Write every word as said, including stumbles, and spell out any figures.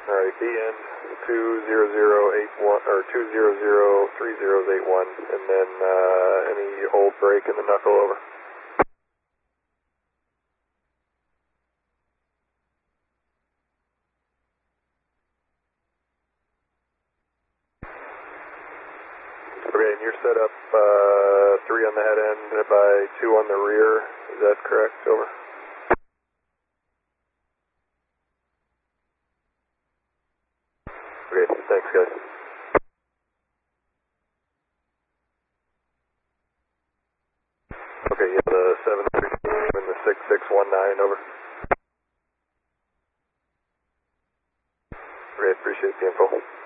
Alright, B N two zero zero eight one, or two zero zero three zeros eight one, and then uh, any old brake in the knuckle, over. Okay, and you're set up uh, three on the head end by two on the rear, is that correct, over? Okay, thanks guys. Okay, yeah, the seven sixteen and the six six one nine, over. Okay, appreciate the info.